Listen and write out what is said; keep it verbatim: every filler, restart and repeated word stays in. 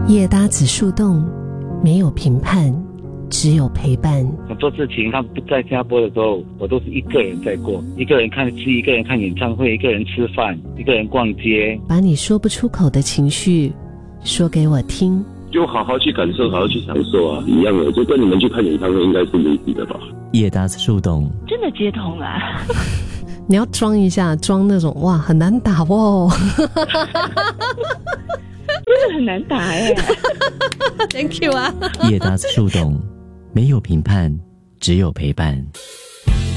夜搭子树洞，没有评判，只有陪伴。 很多事情他不在新加坡的时候，我都是一个人在过，一个人看戏，一个人看演唱会，一个人吃饭，一个人逛街。 把你说不出口的情绪说给我听， 就好好去感受，好好去享受啊！一样的，就跟你们去看演唱会应该是类似的吧。 夜搭子树洞真的接通了。 你要装一下，装那种哇很难打哦。 真的很难打哎。 Thank you 啊。 夜搭子树洞，没有评判，只有陪伴。